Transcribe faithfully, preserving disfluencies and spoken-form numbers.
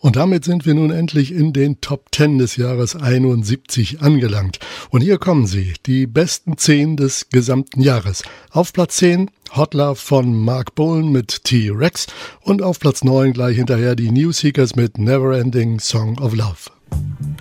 Und damit sind wir nun endlich in den Top Ten des Jahres einundsiebzig angelangt. Und hier kommen sie, die besten zehn des gesamten Jahres. Auf Platz zehn Hot Love von Mark Bolan mit T-Rex und auf Platz neun gleich hinterher die New Seekers mit Neverending Song of Love.